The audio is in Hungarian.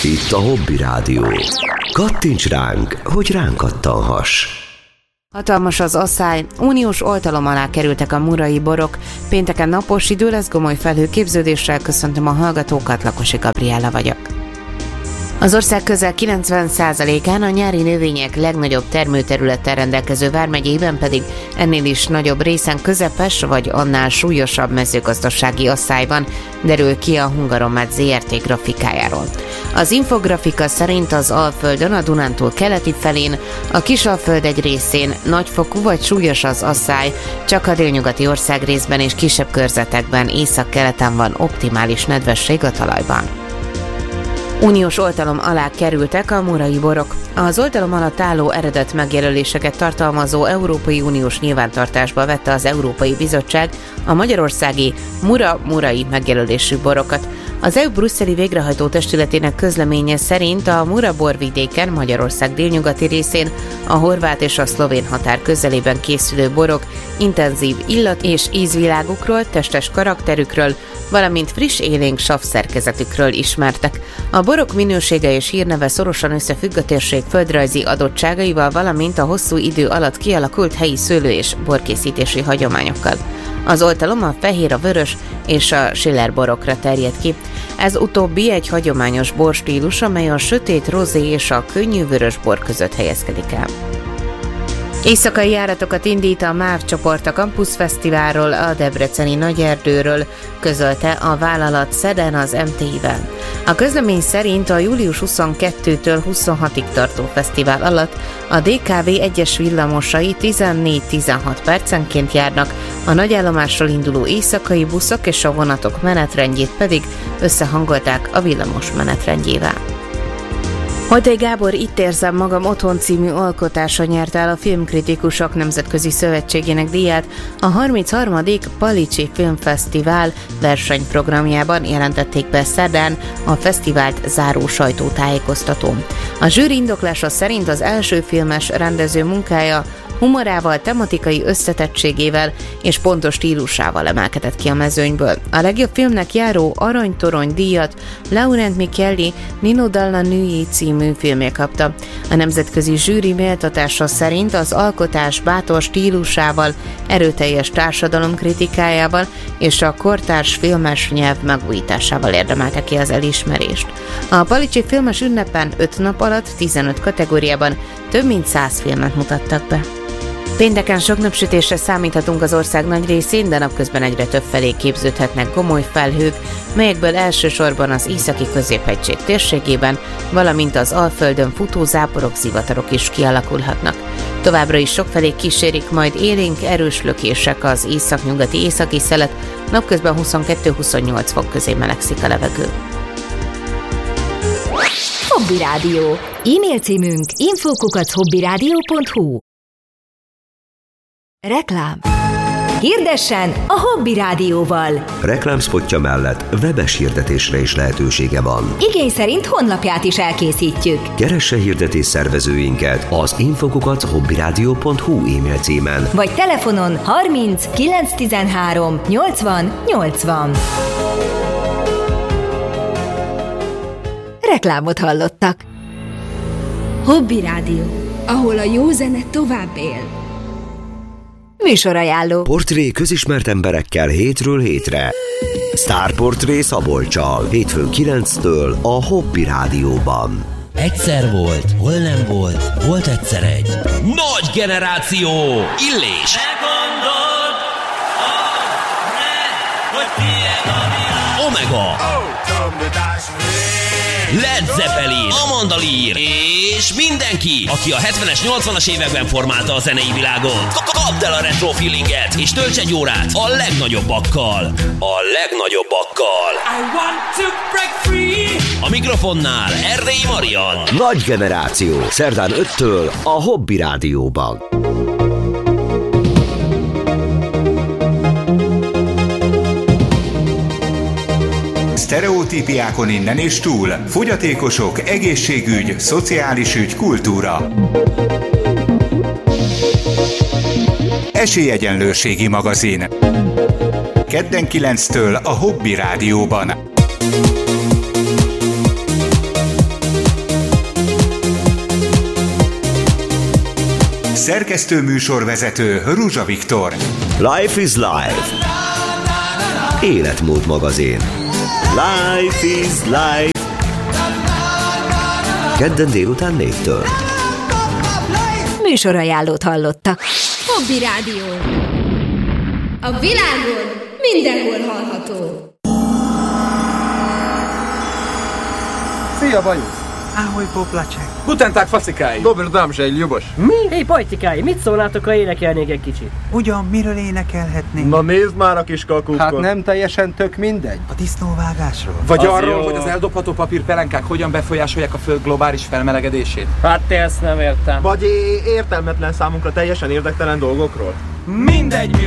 Itt a Hobby Rádió. Kattints ránk, hogy ránk kattanhass. Hatalmas az asszály, uniós oltalom alá kerültek a murai borok. Pénteken napos idő lesz, gomoly felhőképződéssel. Köszöntöm a hallgatókat, Lakosi Gabriella vagyok. Az ország közel 90%-án a nyári növények legnagyobb termőterülettel rendelkező vármegyében pedig ennél is nagyobb részen közepes vagy annál súlyosabb mezőgazdasági asszály van, derül ki a Hungaromat ZRT grafikájáról. Az infografika szerint az Alföldön, a Dunántúl keleti felén, a Kisalföld egy részén nagyfokú vagy súlyos az asszály, csak a délnyugati országrészben és kisebb körzetekben északkeleten van optimális nedvesség a talajban. Uniós oltalom alá kerültek a murai borok. Az oltalom alatt álló eredet megjelöléseket tartalmazó Európai Uniós nyilvántartásba vette az Európai Bizottság a magyarországi murai megjelölésű borokat. Az EU brüsszeli végrehajtó testületének közleménye szerint a Mura borvidéken, Magyarország délnyugati részén, a horvát és a szlovén határ közelében készülő borok intenzív illat- és ízvilágukról, testes karakterükről, valamint friss élénk savszerkezetükről ismertek. A borok minősége és hírneve szorosan összefügg a térség földrajzi adottságaival, valamint a hosszú idő alatt kialakult helyi szőlő- és borkészítési hagyományokkal. Az oltalom a fehér, a vörös és a Schiller borokra terjed ki. Ez utóbbi egy hagyományos borstílus, amely a sötét rozé és a könnyű vörös bor között helyezkedik el. Éjszakai járatokat indít a MÁV csoport a Campus Fesztiválról, a debreceni Nagyerdőről, közölte a vállalat szerdán az MTI-vel. A közlemény szerint a július 22-től 26-ig tartó fesztivál alatt a DKV egyes villamosai 14-16 percenként járnak, a nagyállomásról induló éjszakai buszok és a vonatok menetrendjét pedig összehangolták a villamos menetrendjével. Holtai Gábor Itt érzem magam otthon című alkotása nyerte el a Filmkritikusok Nemzetközi Szövetségének díját a 33. Palicsi Filmfesztivál versenyprogramjában, jelentették be szerdán a fesztivált záró sajtótájékoztatón. A zsűri indoklása szerint az első filmes rendező munkája humorával, tematikai összetettségével és pontos stílusával emelkedett ki a mezőnyből. A legjobb filmnek járó Aranytorony díjat Laurent Micheli Nino Dalla Nui című filmje kapta. A nemzetközi zsűri méltatása szerint az alkotás bátor stílusával, erőteljes társadalomkritikájával és a kortárs filmes nyelv megújításával érdemelte ki az elismerést. A Palicsi Filmes Ünnepen 5 nap alatt 15 kategóriában több mint 100 filmet mutattak be. Pénteken sok napsütésre számíthatunk az ország nagy részén, de napközben egyre több felé képződhetnek gomoly felhők, melyekből elsősorban az északi középhegység térségében, valamint az Alföldön futó záporok, zivatarok is kialakulhatnak. Továbbra is sokfelé kísérik majd élénk, erős lökések az északnyugati északi szelet, napközben 22-28 fok közé melegszik a levegő. Hobby Rádió. E-mail címünk info@hobbyradio.hu. Reklám. Hirdessen a Hobby Rádióval. Reklámszpotja mellett webes hirdetésre is lehetősége van. Igény szerint honlapját is elkészítjük. Keresse hirdetés szervezőinket az info@hobbyradio.hu e-mail címen, vagy telefonon 30 913 80 80. Reklámot hallottak. Hobby Rádió, ahol a jó zene tovább él. Műsorajánló. Portré közismert emberekkel hétről hétre. Sztárportré Szabolccsal, hétfőn 9-től a Hobby Rádióban. Egyszer volt, hol nem volt, volt egyszer egy nagy generáció, Illés. Meggondold, hogy tiéd a világ. Omega. Led Zeppelin, Amanda Lear és mindenki, aki a 70-es, 80-as években formálta a zenei világot. Kapd el a retro feelinget, és tölts egy órát a legnagyobbakkal. A legnagyobbakkal. I want to break free. A mikrofonnál Erdélyi Marian. Nagy generáció, szerdán 5-től a Hobby Rádióban. Sztereotípiákon innen és túl. Fogyatékosok, egészségügy, szociális ügy, kultúra. Esélyegyenlőségi magazin. Kedden 9-től a Hobby Rádióban. Szerkesztő műsorvezető Ruzsa Viktor. Life is Life. Életmód magazin. Life is Life. Kedden délután 4-től. Műsorajánlót hallottak. Hobby Rádió. A világon mindenhol hallható. Szia, Bajusz! Ahoj, poplacsek! Guten Tag, faszikái! Dober damzsely, Ljubos! Mi? Hé, pajtikái, mit szólnátok, ha énekelnék egy kicsit? Ugyan, miről énekelhetnénk? Na nézd már a kis kakukot! Hát nem teljesen tök mindegy. A disznóvágásról? Vagy arról, hogy az eldobható papírpelenkák hogyan befolyásolják a föld globális felmelegedését? Hát te ezt nem értem. Vagy értelmetlen számunkra teljesen érdektelen dolgokról? Mindegy,